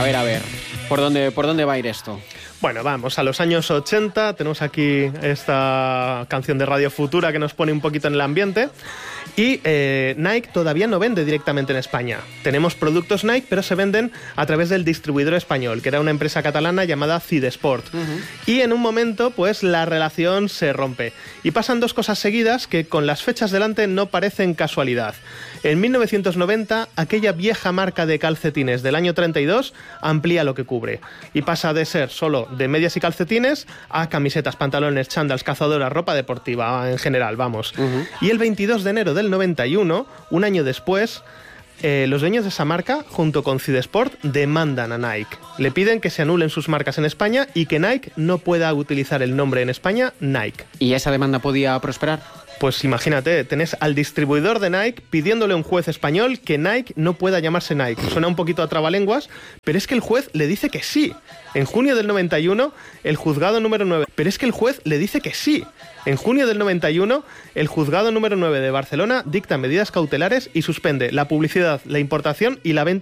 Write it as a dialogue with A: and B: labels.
A: ver. ¿Por dónde va a ir esto?
B: Bueno, vamos a los años 80. Tenemos aquí esta canción de Radio Futura que nos pone un poquito en el ambiente. Y Nike todavía no vende directamente en España. Tenemos productos Nike, pero se venden a través del distribuidor español, que era una empresa catalana llamada Cidesport. Y en un momento, pues la relación se rompe. Y pasan dos cosas seguidas que con las fechas delante no parecen casualidad. En 1990, aquella vieja marca de calcetines del año 32 amplía lo que cubre. Y pasa de ser solo de medias y calcetines a camisetas, pantalones, chándals, cazadoras, ropa deportiva en general, vamos. Y el 22 de enero del 91, un año después, los dueños de esa marca, junto con Cidesport, demandan a Nike. Le piden que se anulen sus marcas en España y que Nike no pueda utilizar el nombre en España Nike.
A: ¿Y esa demanda podía prosperar?
B: Pues imagínate, tenés al distribuidor de Nike pidiéndole a un juez español que Nike no pueda llamarse Nike. Suena un poquito a trabalenguas, pero es que el juez le dice que sí. En junio del 91, el juzgado número 9... Pero es que el juez le dice que sí. En junio del 91, el juzgado número 9 de Barcelona dicta medidas cautelares y suspende la publicidad, la importación y la venta